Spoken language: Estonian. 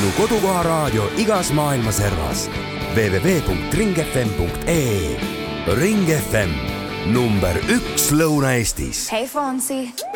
sinu kodukoha raadio igas maailma servas. www.ringfm.ee. Ring FM, number 1 Lõuna-Eestis. Hey Fonsi.